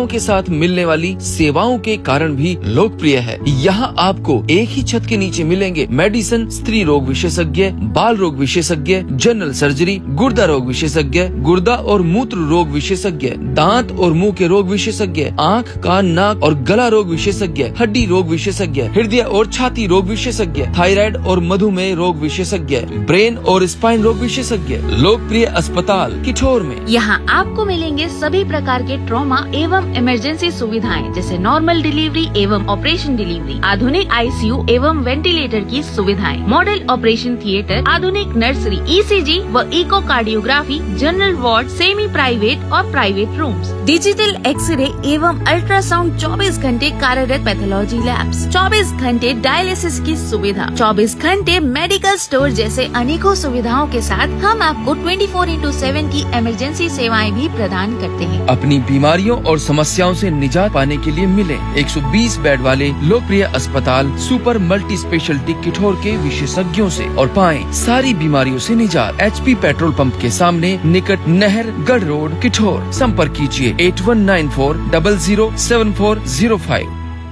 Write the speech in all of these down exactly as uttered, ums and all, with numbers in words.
सुविधाओं के साथ मिलने वाली सेवाओं के कारण भी लोकप्रिय है। यहाँ आपको एक ही छत के नीचे मिलेंगे मेडिसिन, स्त्री रोग विशेषज्ञ, बाल रोग विशेषज्ञ, जनरल सर्जरी, गुर्दा रोग विशेषज्ञ, गुर्दा और मूत्र रोग विशेषज्ञ, दांत और मुंह के रोग विशेषज्ञ, आँख, कान, नाक और गला रोग विशेषज्ञ, हड्डी रोग विशेषज्ञ, हृदय और छाती रोग विशेषज्ञ, थायराइड और मधुमेह रोग विशेषज्ञ, ब्रेन और स्पाइन रोग विशेषज्ञ। लोकप्रिय अस्पताल किठोर में यहाँ आपको मिलेंगे सभी प्रकार के ट्रॉमा एवं इमरजेंसी सुविधाएं जैसे नॉर्मल डिलीवरी एवं ऑपरेशन डिलीवरी, आधुनिक आईसीयू एवं वेंटिलेटर की सुविधाएं, मॉडल ऑपरेशन थिएटर, आधुनिक नर्सरी, ईसीजी व echocardiography, general ward, semi private और प्राइवेट रूम्स, डिजिटल एक्सरे एवं अल्ट्रासाउंड चौबीस घंटे कार्यरत, पैथोलॉजी लैब्स, चौबीस घंटे डायलिसिस की सुविधा, चौबीस घंटे मेडिकल स्टोर जैसे अनेकों सुविधाओं के साथ हम आपको चौबीस इंटू सात की इमरजेंसी सेवाएं भी प्रदान करते हैं। अपनी बीमारियों और समस्याओं से निजात पाने के लिए मिले एक सौ बीस बेड वाले लोकप्रिय अस्पताल सुपर मल्टी स्पेशलिटी किठोर के विशेषज्ञों से और पाएं सारी बीमारियों से निजात। एचपी पेट्रोल पंप के सामने निकट नहर गढ़ रोड किठोर। संपर्क कीजिए eight one nine four double zero seven four zero five.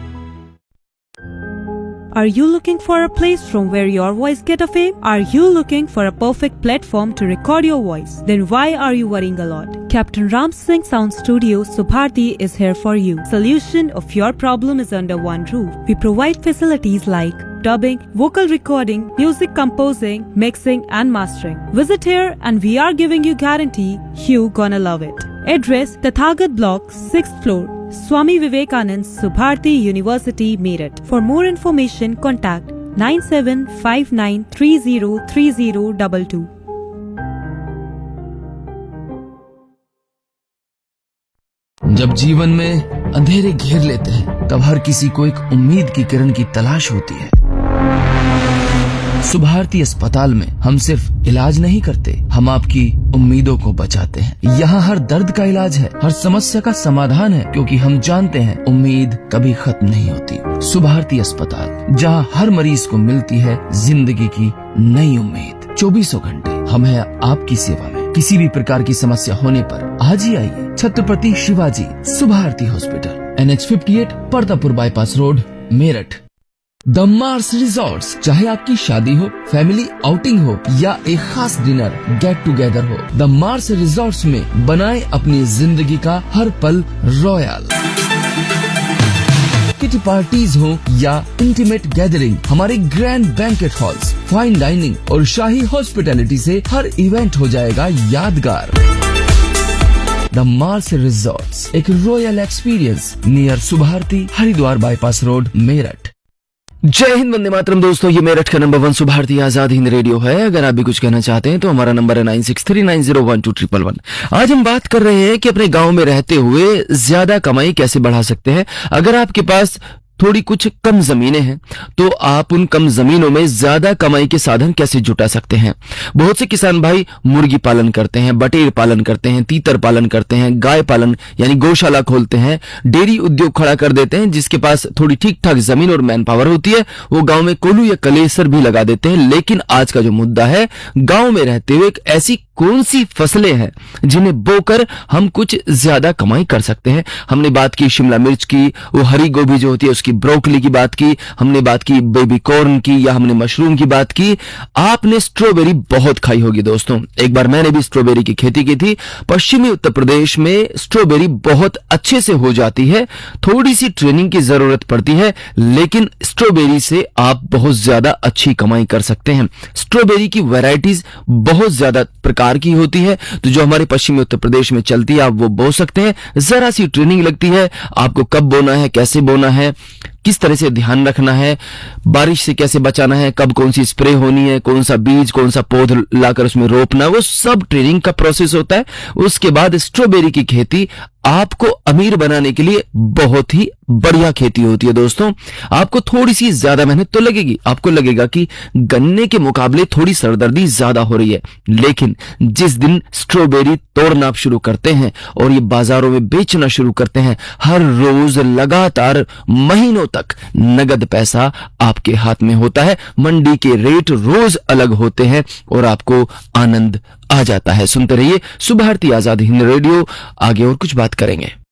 Are you looking for a place from where your voice get a fame? Are you looking for a perfect platform to record your voice? Then why are you worrying a lot? Captain Ram Singh Sound Studio Subharti is here for you. Solution of your problem is under one roof. We provide facilities like dubbing, vocal recording, music composing, mixing and mastering. Visit here and we are giving you guarantee you gonna love it. Address Tathagat Block, sixth floor, Swami Vivekanand Subharti University, Meerut. For more information, contact nine seven five nine three zero three zero two two. जब जीवन में अंधेरे घेर लेते हैं तब हर किसी को एक उम्मीद की किरण की तलाश होती है। सुभारती अस्पताल में हम सिर्फ इलाज नहीं करते, हम आपकी उम्मीदों को बचाते हैं। यहाँ हर दर्द का इलाज है, हर समस्या का समाधान है, क्योंकि हम जानते हैं उम्मीद कभी खत्म नहीं होती। सुभारती अस्पताल, जहाँ हर मरीज को मिलती है जिंदगी की नई उम्मीद। चौबीसों घंटे हम हैं आपकी सेवा में। किसी भी प्रकार की समस्या होने पर आज ही आइए। Chhatrapati Shivaji Subharti hospital, N H fifty eight, Partapur bypass road, Meerut. The Mars resorts, चाहे आपकी शादी हो, फैमिली आउटिंग हो या एक खास डिनर गेट टुगेदर हो, द मार्स रिजॉर्ट्स में बनाए अपनी जिंदगी का हर पल रॉयल। किटी पार्टीज हो या इंटीमेट गैदरिंग, हमारे grand banquet halls, fine dining और शाही हॉस्पिटैलिटी से हर इवेंट हो जाएगा यादगार। द मार्स रिजॉर्ट्स, एक royal experience near Subharti, Haridwar bypass road, Meerut. जय हिंद, वंदे मातरम। दोस्तों, ये मेरठ का number one Subharti Azad Hind radio है। अगर आप भी कुछ कहना चाहते हैं तो हमारा नंबर है nine six three nine zero one two triple one. आज हम बात कर रहे हैं कि अपने गांव में रहते हुए ज्यादा कमाई कैसे बढ़ा सकते हैं। अगर आपके पास थोड़ी कुछ कम जमीनें हैं तो आप उन कम जमीनों में ज्यादा कमाई के साधन कैसे जुटा सकते हैं। बहुत से किसान भाई मुर्गी पालन करते हैं, बटेर पालन करते हैं, तीतर पालन करते हैं, गाय पालन यानी गौशाला खोलते हैं, डेयरी उद्योग खड़ा कर देते हैं। जिसके पास थोड़ी ठीक ठाक जमीन और मैन पावर होती है वो गांव में कोल्हू या कलेसर भी लगा देते हैं। लेकिन आज का जो मुद्दा है, गांव में रहते हुए एक ऐसी कौन सी फसलें हैं जिन्हें बोकर हम कुछ ज्यादा कमाई कर सकते हैं। हमने बात की शिमला मिर्च की, वो हरी गोभी जो होती है उसकी, ब्रोकली की बात की, हमने बात की बेबी कॉर्न की, या हमने मशरूम की बात की। आपने स्ट्रॉबेरी बहुत खाई होगी दोस्तों। एक बार मैंने भी स्ट्रॉबेरी की खेती की थी। पश्चिमी उत्तर प्रदेश में स्ट्रॉबेरी बहुत अच्छे से हो जाती है, थोड़ी सी ट्रेनिंग की जरूरत पड़ती है, लेकिन स्ट्रॉबेरी से आप बहुत ज्यादा अच्छी कमाई कर सकते हैं। स्ट्रॉबेरी की वैरायटीज बहुत ज्यादा प्रकार की होती है, तो जो हमारे पश्चिमी उत्तर प्रदेश में चलती है आप वो बो सकते हैं। जरा सी ट्रेनिंग लगती है, आपको कब बोना है, कैसे बोना है, किस तरह से ध्यान रखना है, बारिश से कैसे बचाना है, कब कौन सी स्प्रे होनी है, कौन सा बीज, कौन सा पौध लाकर उसमें रोपना, वो सब ट्रेनिंग का प्रोसेस होता है। उसके बाद स्ट्रॉबेरी की खेती आपको अमीर बनाने के लिए बहुत ही बढ़िया खेती होती है दोस्तों। आपको थोड़ी सी ज्यादा मेहनत तो लगेगी, आपको लगेगा कि गन्ने के मुकाबले थोड़ी सरदर्दी ज्यादा हो रही है, लेकिन जिस दिन स्ट्रॉबेरी तोड़ना आप शुरू करते हैं और ये बाजारों में बेचना शुरू करते हैं, हर रोज लगातार महीनों तक नगद पैसा आपके हाथ में होता है। मंडी के रेट रोज अलग होते हैं और आपको आनंद आ जाता है। सुनते रहिए सुभारती आजाद हिंद रेडियो, आगे और कुछ बात करेंगे।